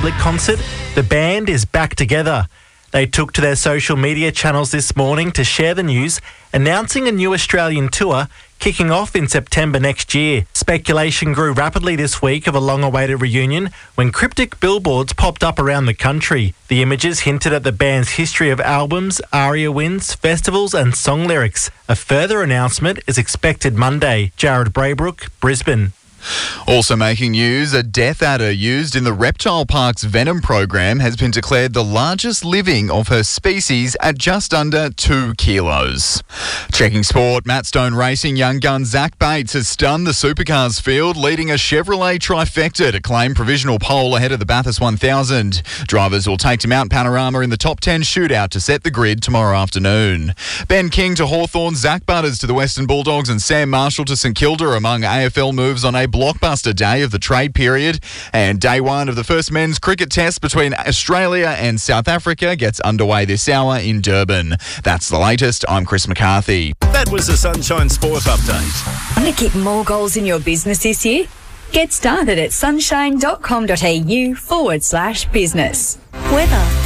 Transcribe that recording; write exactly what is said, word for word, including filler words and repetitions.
public concert, the band is back together. They took to their social media channels this morning to share the news, announcing a new Australian tour kicking off in September next year. Speculation grew rapidly this week of a long-awaited reunion when cryptic billboards popped up around the country. The images hinted at the band's history of albums, ARIA wins, festivals and song lyrics. A further announcement is expected Monday. Jared Braybrook, Brisbane. Also making news, a death adder used in the Reptile Park's Venom program has been declared the largest living of her species at just under two kilos. Checking sport, Matt Stone Racing young gun Zach Bates has stunned the supercars field, leading a Chevrolet trifecta to claim provisional pole ahead of the Bathurst one thousand. Drivers will take to Mount Panorama in the top ten shootout to set the grid tomorrow afternoon. Ben King to Hawthorn, Zach Butters to the Western Bulldogs and Sam Marshall to St Kilda among A F L moves on a blockbuster day of the trade period, and day one of the first men's cricket test between Australia and South Africa gets underway this hour in Durban. That's the latest. I'm Chris McCarthy. That was the Sunshine Sport Update. Want to kick more goals in your business this year? Get started at sunshine.com.au forward slash business. Weather.